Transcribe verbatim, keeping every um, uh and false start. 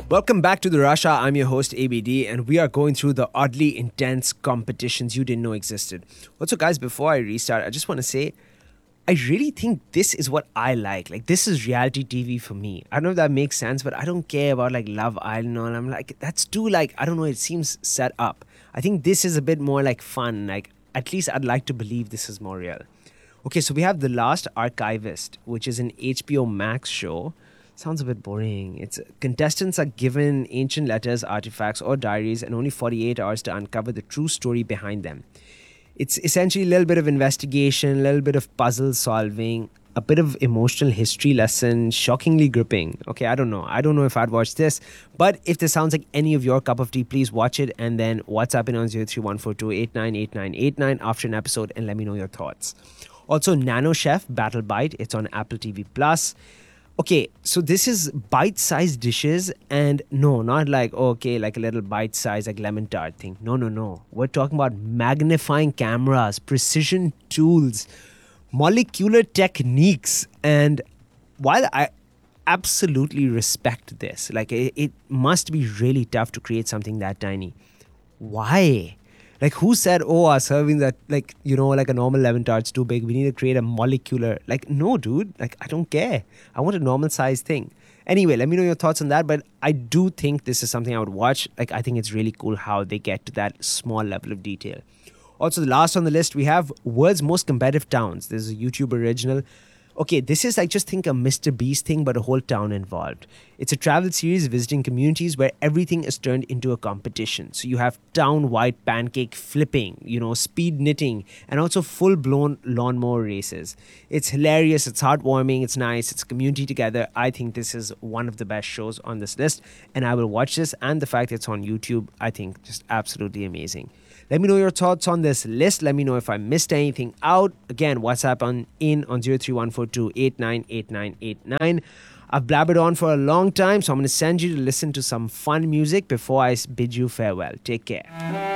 Welcome back to the Rasha. I'm your host A B D, and we are going through the oddly intense competitions you didn't know existed. Also, guys, before I restart, I just want to say I really think this is what I like. Like, this is reality T V for me. I don't know if that makes sense, but I don't care about like Love Island. And I'm like, that's too like, I don't know, it seems set up. I think this is a bit more like fun. Like, at least I'd like to believe this is more real. Okay, so we have The Last Archivist, which is an H B O Max show. Sounds a bit boring. It's contestants are given ancient letters, artifacts, or diaries, and only forty-eight hours to uncover the true story behind them. It's essentially a little bit of investigation, a little bit of puzzle solving, a bit of emotional history lesson, shockingly gripping. Okay, I don't know. I don't know if I'd watch this, but if this sounds like any of your cup of tea, please watch it and then WhatsApp in on zero three one four two eight nine eight nine eight nine after an episode and let me know your thoughts. Also, Nano Chef Battle Bite. It's on Apple T V Plus. Okay, so this is bite-sized dishes, and no, not like, okay, like a little bite-sized, like lemon tart thing. No, no, no. We're talking about magnifying cameras, precision tools, molecular techniques. And while I absolutely respect this, like it, it must be really tough to create something that tiny. Why? Like, who said, oh, our serving that, like, you know, like a normal lemon tart's too big. We need to create a molecular. Like, no, dude. Like, I don't care. I want a normal size thing. Anyway, let me know your thoughts on that. But I do think this is something I would watch. Like, I think it's really cool how they get to that small level of detail. Also, the last on the list, we have World's Most Competitive Towns. This is a YouTube original. Okay, this is, I just think, a Mister Beast thing, but a whole town involved. It's a travel series visiting communities where everything is turned into a competition. So you have town-wide pancake flipping, you know, speed knitting, and also full-blown lawnmower races. It's hilarious, it's heartwarming, it's nice, it's community together. I think this is one of the best shows on this list, and I will watch this. And the fact it's on YouTube, I think, just absolutely amazing. Let me know your thoughts on this list. Let me know if I missed anything out. Again, WhatsApp on in on zero three one four two eight nine eight nine eight nine. I've blabbered on for a long time, so I'm going to send you to listen to some fun music before I bid you farewell. Take care.